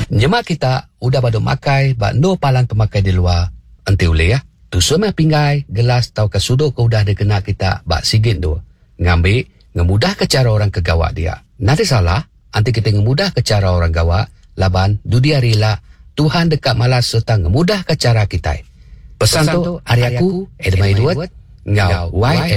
Nyemak kita udah pada makai bak no palan pemakai di luar. Enti boleh ya. Tu semua pinggai, gelas tau ke sudut ke udah dikena kita bak sigit tu. Ngambil, ngemudah ke cara orang ke gawak dia. Nanti salah, nanti kita ngemudah ke cara orang gawak, laban dudia rela, Tuhan dekat malas serta ngemudah ke cara kita. Pesan tu, hari aku, Edmai Duat, ngau YF.